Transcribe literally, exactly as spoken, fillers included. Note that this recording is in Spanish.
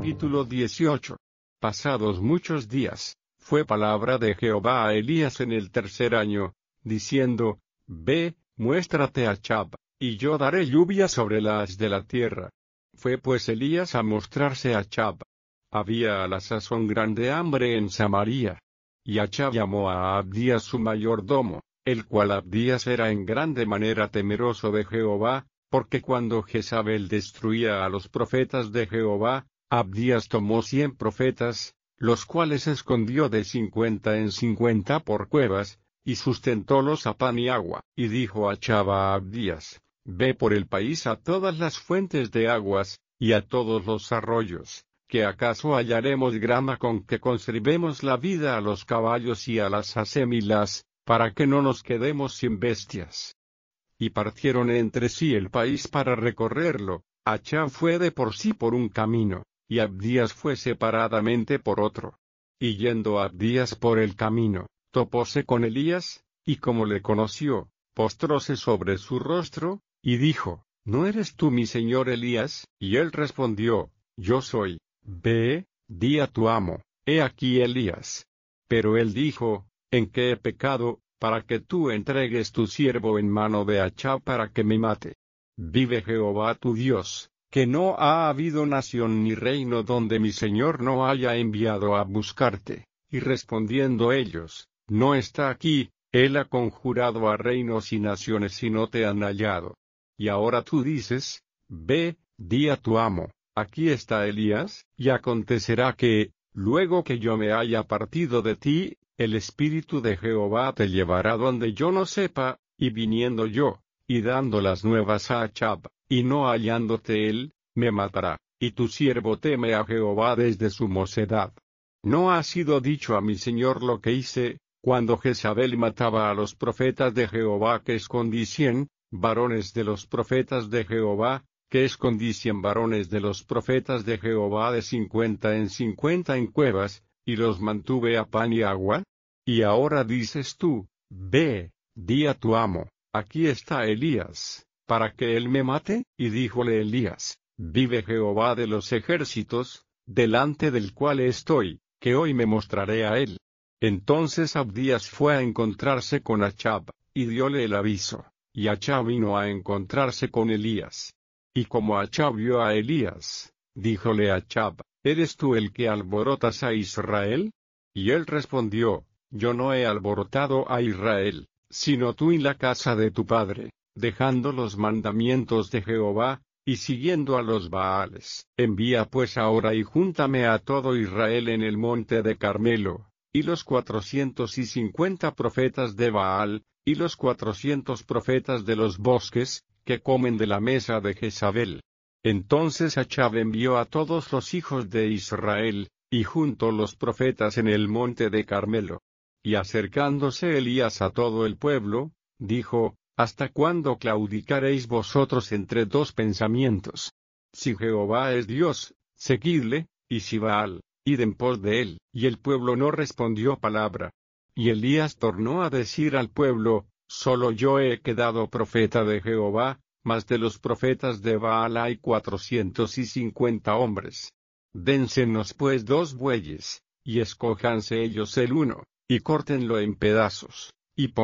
Capítulo dieciocho. Pasados muchos días, fue palabra de Jehová a Elías en el tercer año, diciendo: Ve, muéstrate a Achab, y yo daré lluvia sobre la haz de la tierra. Fue pues Elías a mostrarse a Achab. Había a la sazón grande hambre en Samaria. Y Achab llamó a Abdías su mayordomo, el cual Abdías era en grande manera temeroso de Jehová, porque cuando Jezabel destruía a los profetas de Jehová, Abdías tomó cien profetas, los cuales escondió de cincuenta en cincuenta por cuevas, y sustentólos a pan y agua. Y dijo Achab a Abdías: Ve por el país a todas las fuentes de aguas, y a todos los arroyos, que acaso hallaremos grama con que conservemos la vida a los caballos y a las acémilas, para que no nos quedemos sin bestias. Y partieron entre sí el país para recorrerlo. Achab fue de por sí por un camino, y Abdías fue separadamente por otro. Y yendo Abdías por el camino, topóse con Elías, y como le conoció, postróse sobre su rostro, y dijo: ¿No eres tú mi señor Elías? Y él respondió: Yo soy. Ve, di a tu amo: He aquí Elías. Pero él dijo: ¿En qué he pecado, para que tú entregues tu siervo en mano de Achab para que me mate? Vive Jehová tu Dios, que no ha habido nación ni reino donde mi señor no haya enviado a buscarte. Y respondiendo ellos: No está aquí, él ha conjurado a reinos y naciones y no te han hallado. Y ahora tú dices: Ve, di a tu amo: Aquí está Elías. Y acontecerá que, luego que yo me haya partido de ti, el Espíritu de Jehová te llevará donde yo no sepa, y viniendo yo, y dando las nuevas a Achab, y no hallándote él, me matará, y tu siervo teme a Jehová desde su mocedad. ¿No ha sido dicho a mi señor lo que hice, cuando Jezabel mataba a los profetas de Jehová, que escondí cien varones de los profetas de Jehová, que escondí cien varones de los profetas de Jehová de cincuenta en cincuenta en cuevas, y los mantuve a pan y agua? Y ahora dices tú: Ve, di a tu amo: Aquí está Elías, para que él me mate. Y díjole Elías: Vive Jehová de los ejércitos, delante del cual estoy, que hoy me mostraré a él. Entonces Abdías fue a encontrarse con Achab, y dióle el aviso, y Achab vino a encontrarse con Elías. Y como Achab vio a Elías, díjole Achab: ¿Eres tú el que alborotas a Israel? Y él respondió: Yo no he alborotado a Israel, sino tú y la casa de tu padre, dejando los mandamientos de Jehová, y siguiendo a los Baales. Envía pues ahora y júntame a todo Israel en el monte de Carmelo, y los cuatrocientos y cincuenta profetas de Baal, y los cuatrocientos profetas de los bosques, que comen de la mesa de Jezabel. Entonces Achab envió a todos los hijos de Israel, y juntó los profetas en el monte de Carmelo. Y acercándose Elías a todo el pueblo, dijo: ¿Hasta cuándo claudicaréis vosotros entre dos pensamientos? Si Jehová es Dios, seguidle, y si Baal, id en pos de él. Y el pueblo no respondió palabra. Y Elías tornó a decir al pueblo: Solo yo he quedado profeta de Jehová, mas de los profetas de Baal hay cuatrocientos y cincuenta hombres. Dénsenos pues dos bueyes, y escójanse ellos el uno, y córtenlo en pedazos, y